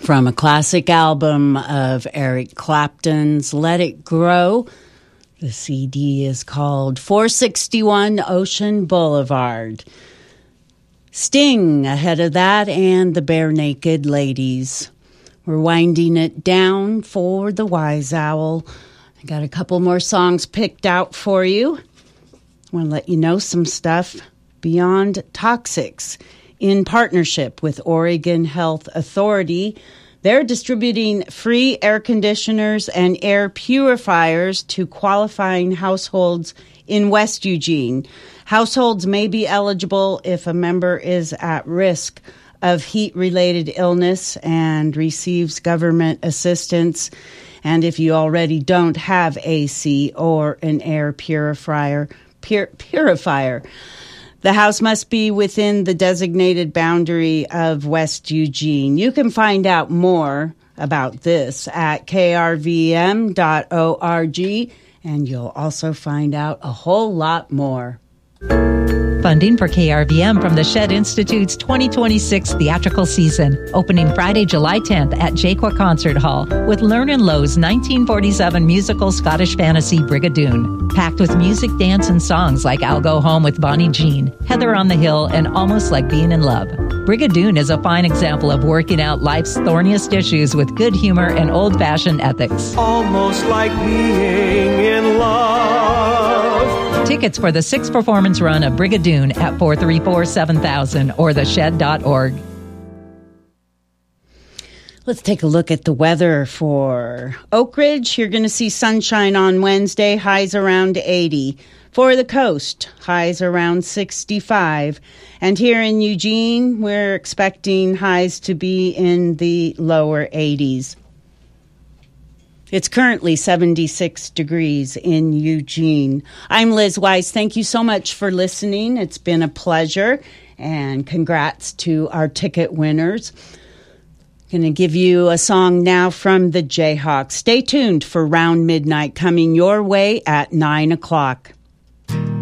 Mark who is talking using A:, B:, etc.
A: From a classic album of Eric Clapton's Let It Grow, the CD is called 461 Ocean Boulevard. Sting ahead of that, and the Bare Naked Ladies. We're winding it down for the Wise Owl. I got a couple more songs picked out for you. I want to let you know some stuff. Beyond Toxics, in partnership with Oregon Health Authority, they're distributing free air conditioners and air purifiers to qualifying households in West Eugene. Households may be eligible if a member is at risk of heat-related illness and receives government assistance, and if you already don't have AC or an air purifier. The house must be within the designated boundary of West Eugene. You can find out more about this at krvm.org, and you'll also find out a whole lot more.
B: Funding for KRVM from the Shedd Institute's 2026 theatrical season, opening Friday, July 10th at Jaqua Concert Hall with Lernan Lowe's 1947 musical Scottish fantasy Brigadoon. Packed with music, dance, and songs like I'll Go Home with Bonnie Jean, Heather on the Hill, and Almost Like Being in Love. Brigadoon is a fine example of working out life's thorniest issues with good humor and old-fashioned ethics.
C: Almost like being in love.
B: Tickets for the 6th performance run of Brigadoon at 434-7000 or theshed.org.
A: Let's take a look at the weather for Oak Ridge. You're going to see sunshine on Wednesday, highs around 80. For the coast, highs around 65. And here in Eugene, we're expecting highs to be in the lower 80s. It's currently 76 degrees in Eugene. I'm Liz Weiss. Thank you so much for listening. It's been a pleasure. And congrats to our ticket winners. Going to give you a song now from the Jayhawks. Stay tuned for Round Midnight coming your way at 9 o'clock.